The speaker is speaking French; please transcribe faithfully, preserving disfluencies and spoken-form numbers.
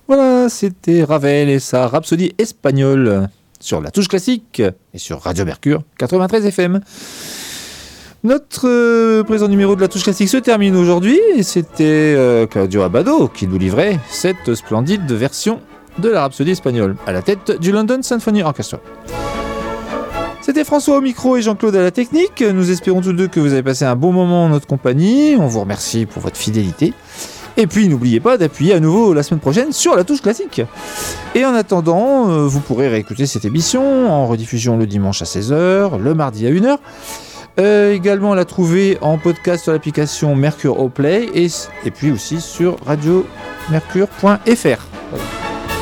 Voilà, c'était Ravel et sa Rhapsodie espagnole sur la touche classique et sur Radio Mercure quatre-vingt-treize F M. Notre euh, présent numéro de la touche classique se termine aujourd'hui et c'était euh, Claudio Abbado qui nous livrait cette splendide version de la Rhapsodie espagnole à la tête du London Symphony Orchestra. C'était François au micro et Jean-Claude à la technique. Nous espérons tous deux que vous avez passé un bon moment en notre compagnie. On vous remercie pour votre fidélité. Et puis n'oubliez pas d'appuyer à nouveau la semaine prochaine sur la touche classique. Et en attendant, euh, vous pourrez réécouter cette émission en rediffusion le dimanche à seize heures, le mardi à une heure. Euh, également la trouver en podcast sur l'application Mercure Au Play et, et puis aussi sur radio mercure point f r.